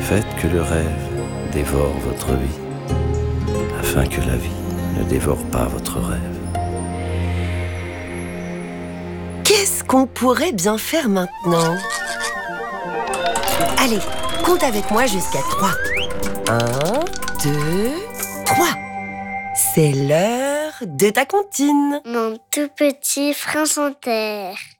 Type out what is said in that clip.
Faites que le rêve dévore votre vie, afin que la vie ne dévore pas votre rêve. Qu'est-ce qu'on pourrait bien faire maintenant? Allez, compte avec moi jusqu'à 3. 1, 2, 3. C'est l'heure de ta comptine. Mon tout petit prince en terre.